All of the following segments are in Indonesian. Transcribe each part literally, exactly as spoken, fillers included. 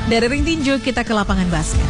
Dari ring tinju kita ke lapangan basket.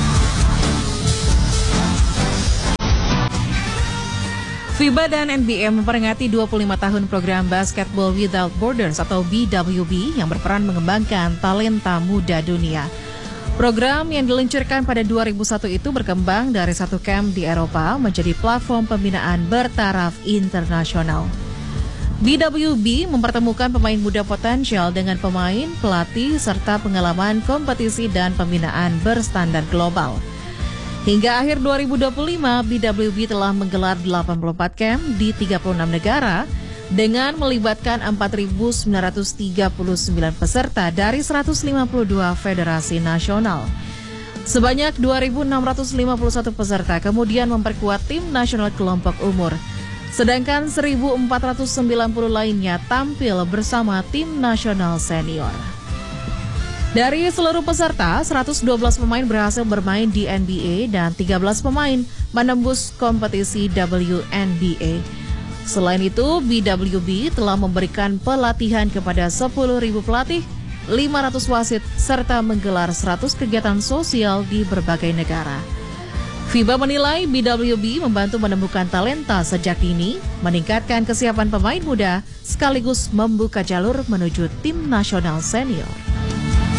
FIBA dan N B A memperingati dua puluh lima tahun program Basketball Without Borders atau B W B yang berperan mengembangkan talenta muda dunia. Program yang diluncurkan pada dua ribu satu itu berkembang dari satu camp di Eropa menjadi platform pembinaan bertaraf internasional. B W B mempertemukan pemain muda potensial dengan pemain, pelatih, serta pengalaman kompetisi dan pembinaan berstandar global. Hingga akhir dua ribu dua puluh lima, B W B telah menggelar delapan puluh empat camp di tiga puluh enam negara dengan melibatkan empat ribu sembilan ratus tiga puluh sembilan peserta dari seratus lima puluh dua federasi nasional. Sebanyak dua ribu enam ratus lima puluh satu peserta kemudian memperkuat tim nasional kelompok umur, sedangkan seribu empat ratus sembilan puluh lainnya tampil bersama tim nasional senior. Dari seluruh peserta, seratus dua belas pemain berhasil bermain di N B A dan tiga belas pemain menembus kompetisi W N B A. Selain itu, B W B telah memberikan pelatihan kepada sepuluh ribu pelatih, lima ratus wasit, serta menggelar seratus kegiatan sosial di berbagai negara. FIBA menilai B W B membantu menemukan talenta sejak dini, meningkatkan kesiapan pemain muda, sekaligus membuka jalur menuju tim nasional senior.